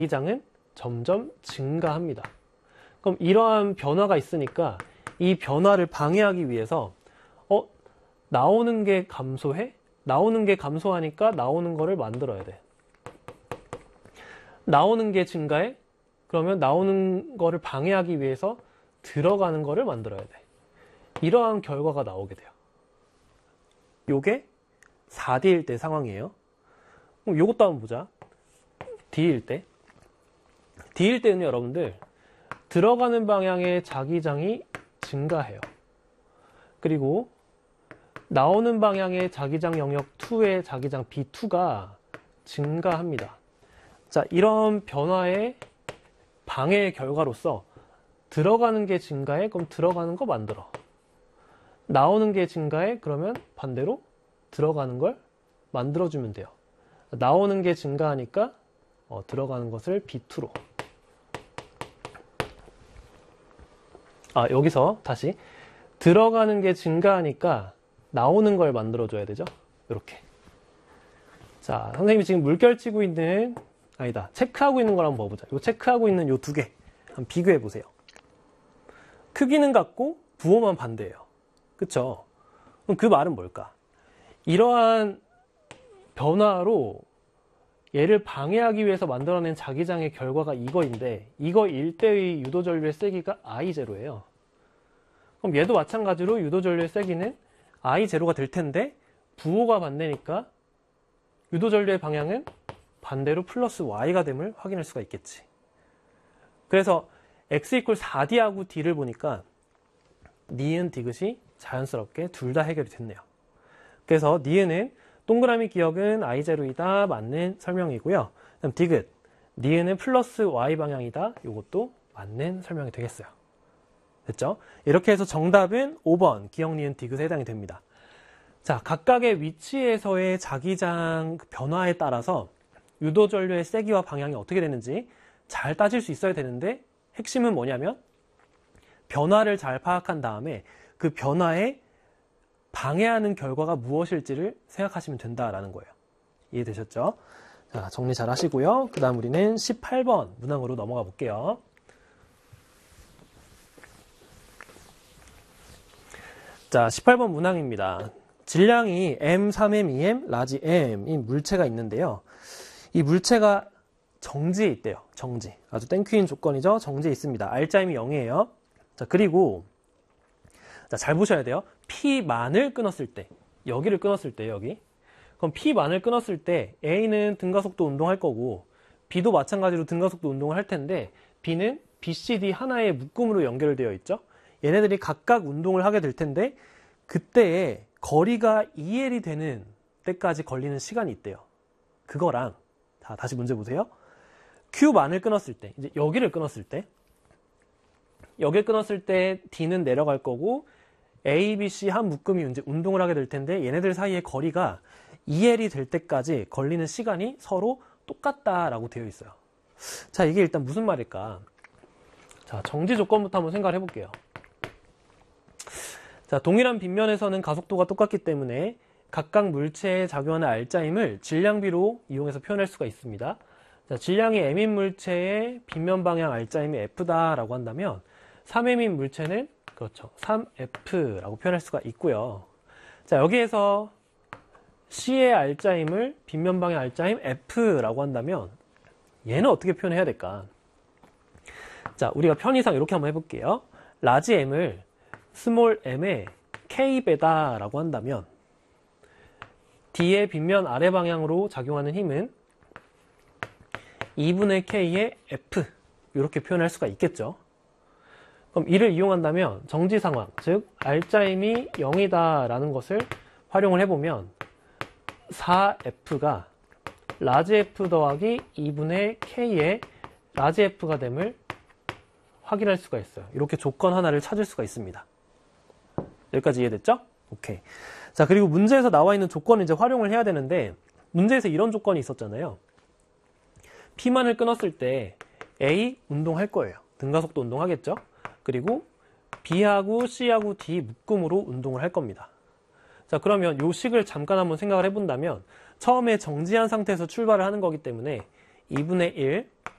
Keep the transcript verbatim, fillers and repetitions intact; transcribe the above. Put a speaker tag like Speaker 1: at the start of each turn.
Speaker 1: 자기장은 점점 증가합니다. 그럼 이러한 변화가 있으니까 이 변화를 방해하기 위해서 어? 나오는 게 감소해? 나오는 게 감소하니까 나오는 거를 만들어야 돼. 나오는 게 증가해? 그러면 나오는 거를 방해하기 위해서 들어가는 거를 만들어야 돼. 이러한 결과가 나오게 돼요. 요게 사 디일 때 상황이에요. 그럼 요것도 한번 보자. D일 때. D일 때는 여러분들 들어가는 방향의 자기장이 증가해요. 그리고 나오는 방향의 자기장 영역 이의 자기장 비 투가 증가합니다. 자, 이런 변화의 방해의 결과로서 들어가는 게 증가해? 그럼 들어가는 거 만들어. 나오는 게 증가해? 그러면 반대로 들어가는 걸 만들어주면 돼요. 나오는 게 증가하니까 어, 들어가는 것을 비 투로. 아, 여기서 다시 들어가는 게 증가하니까 나오는 걸 만들어줘야 되죠. 이렇게. 자, 선생님이 지금 물결치고 있는, 아니다, 체크하고 있는 걸 한번 봐보자. 요 체크하고 있는 요 두 개 한번 비교해 보세요. 크기는 같고 부호만 반대예요. 그쵸? 그럼 그 말은 뭘까? 이러한 변화로 얘를 방해하기 위해서 만들어낸 자기장의 결과가 이거인데 이거일 때의 유도전류의 세기가 아이 제로예요. 그럼 얘도 마찬가지로 유도전류의 세기는 아이 제로가 될 텐데 부호가 반대니까 유도전류의 방향은 반대로 플러스 Y가 됨을 확인할 수가 있겠지. 그래서 X 이퀄 사 디하고 D를 보니까 니은, 디귿이 자연스럽게 둘 다 해결이 됐네요. 그래서 니은은 동그라미 기억은 아이 제로이다 맞는 설명이고요. 그다음 디귿, 니은은 플러스 Y 방향이다. 이것도 맞는 설명이 되겠어요. 됐죠? 이렇게 해서 정답은 오 번 기억, 니은, 디귿에 해당이 됩니다. 자, 각각의 위치에서의 자기장 변화에 따라서 유도전류의 세기와 방향이 어떻게 되는지 잘 따질 수 있어야 되는데 핵심은 뭐냐면 변화를 잘 파악한 다음에 그 변화에 방해하는 결과가 무엇일지를 생각하시면 된다라는 거예요. 이해되셨죠? 자, 정리 잘 하시고요. 그 다음 우리는 십팔 번 문항으로 넘어가 볼게요. 자, 십팔 번 문항입니다. 질량이 엠, 삼 엠, 이 엠, 라지 M인 물체가 있는데요. 이 물체가 정지에 있대요. 정지. 아주 땡큐인 조건이죠. 정지에 있습니다. 알짜임이 영이에요. 자, 그리고 자, 잘 보셔야 돼요. P만을 끊었을 때, 여기를 끊었을 때, 여기. 그럼 P만을 끊었을 때 A는 등가속도 운동할 거고 B도 마찬가지로 등가속도 운동을 할 텐데 B는 비 씨 디 하나의 묶음으로 연결되어 있죠. 얘네들이 각각 운동을 하게 될 텐데 그때에 거리가 이 엘이 되는 때까지 걸리는 시간이 있대요. 그거랑 자, 다시 문제 보세요. Q만을 끊었을 때, 이제 여기를 끊었을 때 여기를 끊었을 때 D는 내려갈 거고 A, B, C 한 묶음이 이제 운동을 하게 될 텐데 얘네들 사이의 거리가 이 엘이 될 때까지 걸리는 시간이 서로 똑같다라고 되어 있어요. 자, 이게 일단 무슨 말일까? 자, 정지 조건부터 한번 생각을 해볼게요. 자, 동일한 빗면에서는 가속도가 똑같기 때문에 각각 물체에 작용하는 알짜임을 질량비로 이용해서 표현할 수가 있습니다. 자, 질량이 M인 물체의 빗면 방향 알짜임이 F다라고 한다면 삼 엠인 물체는 그렇죠. 삼 에프라고 표현할 수가 있고요. 자, 여기에서 C의 알짜임을 빗면 방향 알짜임 F라고 한다면 얘는 어떻게 표현해야 될까? 자, 우리가 편의상 이렇게 한번 해볼게요. 라지 M을 스몰 m의 K배다라고 한다면 D의 빗면 아래 방향으로 작용하는 힘은 이분의 K의 F 이렇게 표현할 수가 있겠죠. 그럼 이를 이용한다면 정지 상황, 즉 알짜임이 영이다라는 것을 활용을 해보면 사 에프가 라지 F 더하기 이분의 K의 라지 F가 됨을 확인할 수가 있어요. 이렇게 조건 하나를 찾을 수가 있습니다. 여기까지 이해됐죠? 오케이. 자, 그리고 문제에서 나와 있는 조건을 이제 활용을 해야 되는데 문제에서 이런 조건이 있었잖아요. P만을 끊었을 때 A 운동할 거예요. 등가속도 운동하겠죠? 그리고 B하고 C하고 D 묶음으로 운동을 할 겁니다. 자, 그러면 요 식을 잠깐 한번 생각을 해본다면 처음에 정지한 상태에서 출발을 하는 거기 때문에 이분의 일